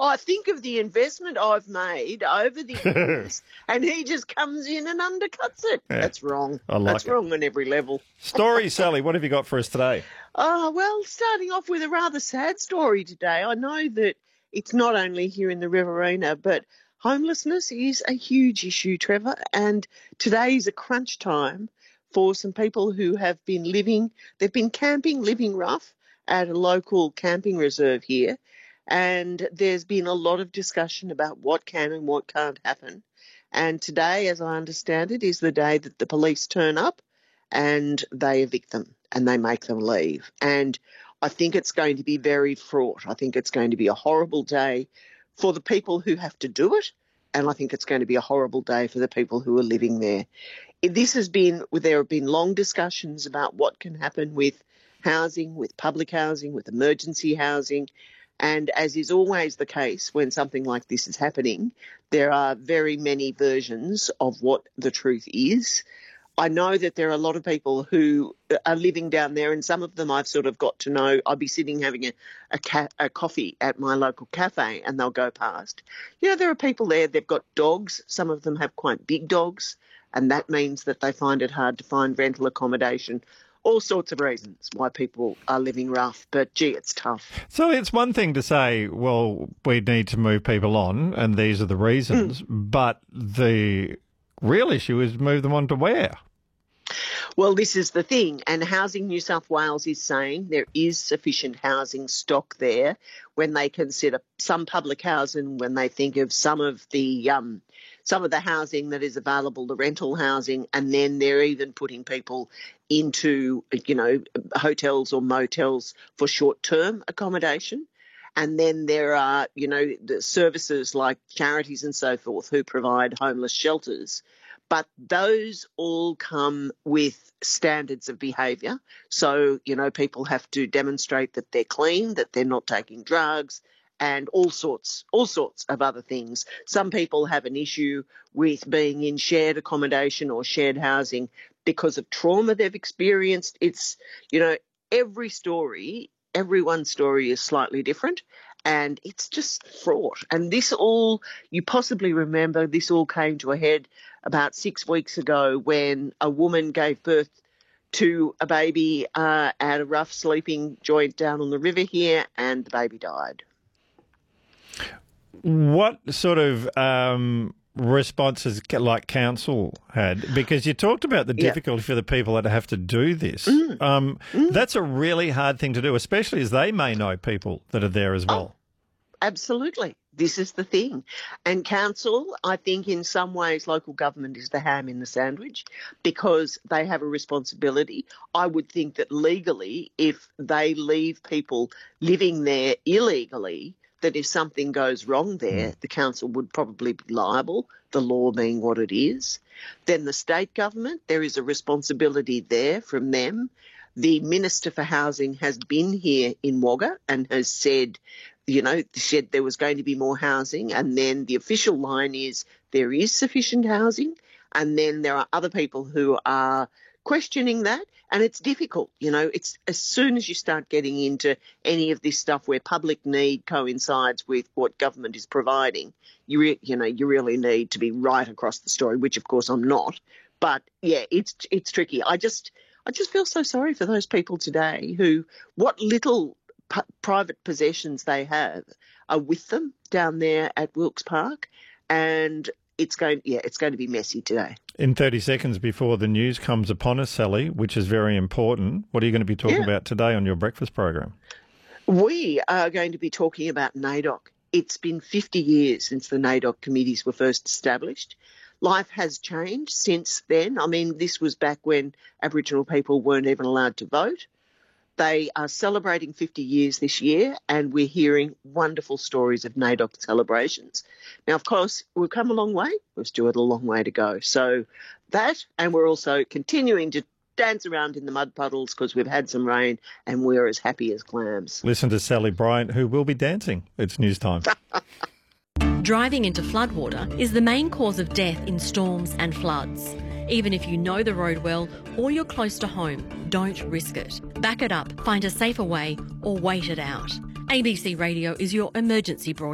I think of the investment I've made over the years, and he just comes in and undercuts it. Yeah, That's wrong. I like That's it. wrong on every level. Story, Sally, what have you got for us today? Well, starting off with a rather sad story today. I know that it's not only here in the Riverina, but homelessness is a huge issue, Trevor, and today is a crunch time for some people who have been they've been camping, living rough at a local camping reserve here, and there's been a lot of discussion about what can and what can't happen. And today, as I understand it, is the day that the police turn up and they evict them and they make them leave. And I think it's going to be very fraught. I think it's going to be a horrible day for the people who have to do it, and I think it's going to be a horrible day for the people who are living there. There have been long discussions about what can happen with housing, with public housing, with emergency housing. And as is always the case when something like this is happening, there are very many versions of what the truth is. I know that there are a lot of people who are living down there, and some of them I've sort of got to know. I'll be sitting having a coffee at my local cafe and they'll go past. There are people there, they've got dogs. Some of them have quite big dogs, and that means that they find it hard to find rental accommodation. All sorts of reasons why people are living rough, but gee, it's tough. So it's one thing to say, well, we need to move people on and these are the reasons, but the real issue is move them on to where? Well, this is the thing, and Housing New South Wales is saying there is sufficient housing stock there when they consider some public housing, when they think of some of the housing that is available, the rental housing, and then they're even putting people into, hotels or motels for short-term accommodation. And then there are, the services like charities and so forth who provide homeless shelters. But those all come with standards of behaviour. So, people have to demonstrate that they're clean, that they're not taking drugs, and all sorts of other things. Some people have an issue with being in shared accommodation or shared housing because of trauma they've experienced. It's, everyone's story is slightly different, and it's just fraught. And you possibly remember, this all came to a head about 6 weeks ago when a woman gave birth to a baby at a rough sleeping joint down on the river here, and the baby died. What sort of responses like council had? Because you talked about the difficulty for the people that have to do this. That's a really hard thing to do, especially as they may know people that are there as well. Absolutely. This is the thing. And council, I think in some ways local government is the ham in the sandwich because they have a responsibility. I would think that legally, if they leave people living there illegally, that if something goes wrong there, the council would probably be liable, the law being what it is. Then the state government, there is a responsibility there from them. The Minister for Housing has been here in Wagga and has said, there was going to be more housing, and then the official line is there is sufficient housing, and then there are other people who are questioning that, and it's difficult. It's as soon as you start getting into any of this stuff where public need coincides with what government is providing, you really need to be right across the story, which of course I'm not. But yeah, it's tricky. I just feel so sorry for those people today who, what little private possessions they have are with them down there at Wilkes Park, and it's going to be messy today. In 30 seconds before the news comes upon us, Sally, which is very important, what are you going to be talking about today on your breakfast program? We are going to be talking about NAIDOC. It's been 50 years since the NAIDOC committees were first established. Life has changed since then. I mean, this was back when Aboriginal people weren't even allowed to vote. They are celebrating 50 years this year, and we're hearing wonderful stories of NAIDOC celebrations. Now, of course, we've come a long way. We've still got a long way to go. So that, and we're also continuing to dance around in the mud puddles because we've had some rain and we're as happy as clams. Listen to Sally Bryant, who will be dancing. It's news time. Driving into floodwater is the main cause of death in storms and floods. Even if you know the road well or you're close to home, don't risk it. Back it up, find a safer way, or wait it out. ABC Radio is your emergency broadcast.